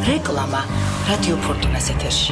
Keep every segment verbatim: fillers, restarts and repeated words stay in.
რეკლამა რადიო ფორტუნას ეთერში.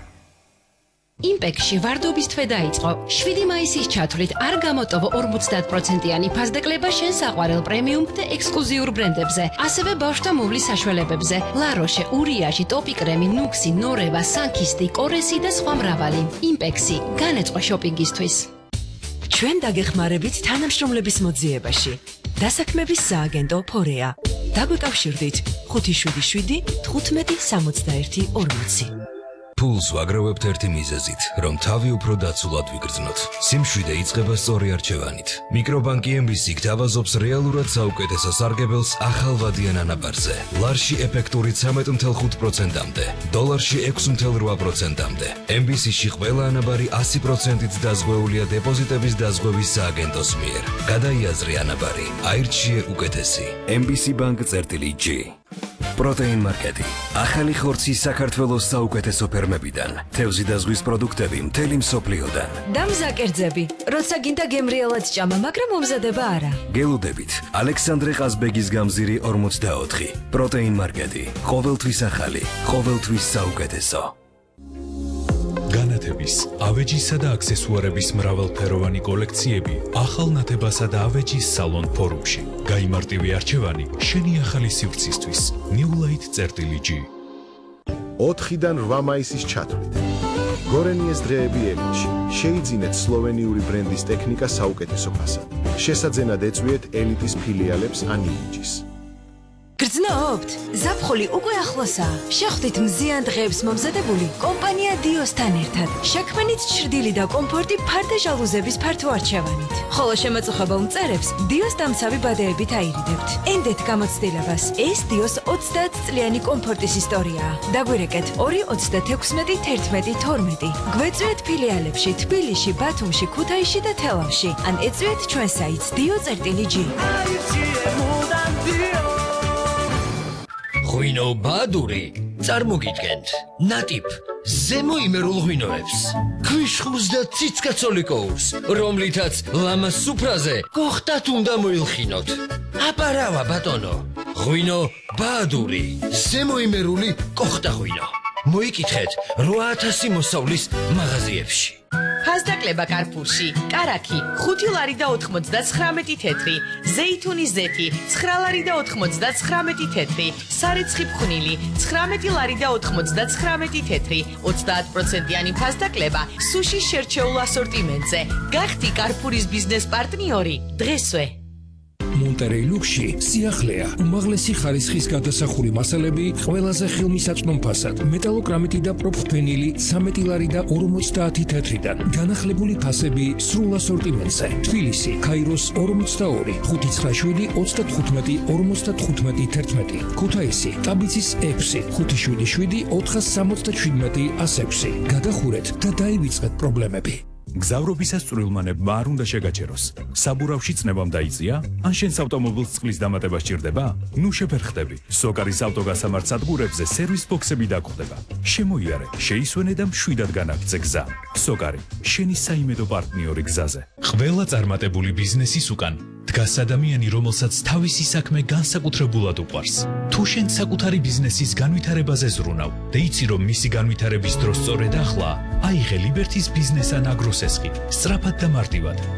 იმპექსში ვარდობის თვე დაიწყო. შვიდი მაისის ჩათვლით არ გამოტოვო ორმოცდაათ პროცენტიანი ფასდაკლება შენ საყვარელ პრემიუმ და ექსკლუზიურ ბრენდებზე, ასევე ბავშვთა მოვლის საშუალებებზე. ლაროშე, ურიაში, ტოპი კრემი, ნუქსი, ნორევა, სანქისტი, კორესი და სხვა მრავალი. იმპექსი განეწყო შოპინგისთვის. ჩვენ დაგეხმარებით თანამშრომლების მოძიებაში. დასაქმების სააგენტო ფორეა. დაგვეკავშირდით ხუთი შვიდი შვიდი თხუთმეტი სამოცდაერთი ორმოცი. ფულს ვაგროვებთ ერთი მიზეზით, რომ თავი უფრო დაცულად ვიგრძნოთ. სიმშვიდე იწყება სწორი არჩევანით. მიკრობანკი ემ ბი სი გთავაზობს რეალურად საუკეთესო სარგებელს ახალვადიან ანაბარზე. ლარში ეფექტური ცამეტი ფاصლე ხუთ პროცენტამდე, დოლარში ექვსი ფაصლე რვა პროცენტამდე. ემ ბი სი-ში ყველა ანაბარი ასი პროცენტით დაზღვეულია დეპოზიტების დაზღვევის სააგენტოს მიერ. გადაიაზრე ანაბარი, აირჩიე უკეთესი. ემ ბი სი ბანკ წერტილი ჯი. პროტეინ მარკეტი. ახალი ხორცი საქართველოს საუკეთესო ფერმებიდან. თევზი და ზღვის პროდუქტები მთელი მსოფლიოდან. დამზაკერძები. როცა გინდა გემრიელად ჭამა, მაგრამ მომზადება არა. გელუდებით. ალექსანდრე ყაზბეგის გამზირი ორმოცდაოთხი. პროტეინ მარკეტი. ყოველთვის ახალი, ყოველთვის საუკეთესო. განათების, ავეჯისა და აქსესუარების მრავალფეროვანი კოლექციები ახალ ნათებასა და ავეჯის სალონ ფორუმში. გაიმარტივე არჩევანი შენი ახალი სივრცისთვის. New Light წერტილი ჯი. ოთხიდან რვა მაისის ჩათვლით. გორენიეს დღეები ელიტში. შეიძინეთ სლოვენიური ბრენდის ტექნიკა საუკეთესო ფასად. შესაძენად ეწვიეთ ელიტის ფილიალებს ან იმიჯის. გრძნობთ? ზაფხული უკვე ახლოსაა. შეხვდით მზიან დღეებს მომზადებული კომპანია დიოსთან ერთად. შექმნით ჩრდილი და კომფორტი ფარდა ჟალუზების ფართო არჩევანით. ხოლო შემაწუხებელ მწერებს დიოს დამცავი ბადეებით აირიდებთ. ენდეთ გამოცდილებას. ეს დიოს ოცდაათ წლიანი კომფორტის ისტორიაა. დაგვირეკეთ ორი ოცდათექვსმეტი თერთმეტი თორმეტი. გვეწვიეთ ფილიალებში თბილისში, ბათუმში, ქუთაისში და თელავში. ან ეწვიეთ ჩვენ საიტს dio წერტილი ჯი. ღვინო ბადური წარმოგიდგენთ ნატიფ ზემოიმერულ ღვინოებს ქვიშხულს და ციცკაცოლიკოურს, რომლითაც ლამას სუფრაზე გოხტათ უნდა მოილხინოთ. აპარავა ბატონო, ღვინო ბადური ზემოიმერული კოხტა ღვინო. მოიკითხეთ რვა ათასი მოსავლის მაღაზიებში. ფასდაკლება კარფურში, კარაქი, ხუთი ლარი და ოთხმოცდაცხრამეტი თეთრი, ზეითუნის ზეთი, ცხრა ლარი და ოთხმოცდაცხრამეტი თეთრი, სარეცხი ფხვნილი, ცხრამეტი ლარი და ოთხმოცდაცხრამეტი თეთრი, ოცდაათ პროცენტიანი ფასდაკლება სუშის შერჩეულ ასორტიმენტზე. გახდი კარფურის ბიზნეს პარტნიორი დღესვე. მონტერეი ლუქსში სიახლეა, უმაღლესი ხარისხის გადასახური მასალები ყველაზე ხელმისაწვდომ ფასად. მეტალოკრამიტი და პროფენილი ცამეტი ლარი და ორმოცდაათი თეთრიდან. განახლებული ფასები სრულ ასორტიმენტზე. თბილისი, ქაიროს ორმოცდაორი, ხუთი ცხრა შვიდი ოცდათხუთმეტი ორმოცდათხუთმეტი თერთმეტი. ქუთაისი, ტაბიცის ექვსი, ხუთი შვიდი შვიდი ოთხას სამოცდაშვიდმეტი ას ექვსი. გადახურეთ და დაივიწყეთ პრობლემები. გზავრობისას წვრილმანებმა არ უნდა შეგაჩეროს. საბურავში წნებამ დაიწია? ან შენს ავტომობილს წყლის დამატება სჭირდება? ნუ შეფერხდები. სოკარის ავტოგასამართ სადგურებზე სერვის ბოქსები დაგხვდება. შემოიარე, შეისვენე და მშვიდად განაგრძე გზა. სოკარი, შენი საიმედო პარტნიორი გზაზე. ყველა წარმატებული ბიზნესის უკან დგას ადამიანი, რომელსაც თავისი საქმე განსაკუთრებულად უყვარს. თუ შენ საკუთარი ბიზნესის განვითარებაზე ზრუნავ და იცი, რომ მისი განვითარების დრო სწორედ ახლა, აიღე ლიბერთის ბიზნეს ან აგროს ესხი, სწრაფად და მარტივად.